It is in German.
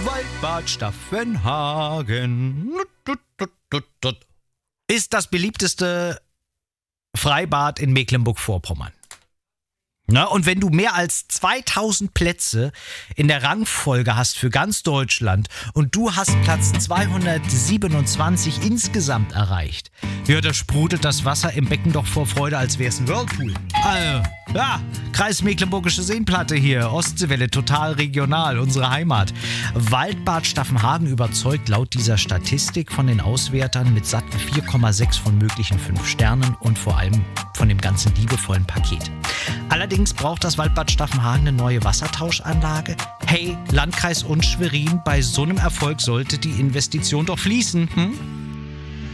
Waldbad Staffenhagen ist das beliebteste Freibad in Mecklenburg-Vorpommern. Na, und wenn du mehr als 2000 Plätze in der Rangfolge hast für ganz Deutschland und du hast Platz 227 insgesamt erreicht, ja, da sprudelt das Wasser im Becken doch vor Freude, als wäre es ein Whirlpool. Also, ja, Kreis Mecklenburgische Seenplatte hier, Ostseewelle, total regional, unsere Heimat. Waldbad Staffenhagen überzeugt laut dieser Statistik von den Auswertern mit satten 4,6 von möglichen 5 Sternen und vor allem von dem ganzen liebevollen Paket. Allerdings braucht das Waldbad Staffenhagen eine neue Wassertauschanlage. Hey, Landkreis und Schwerin, bei so einem Erfolg sollte die Investition doch fließen,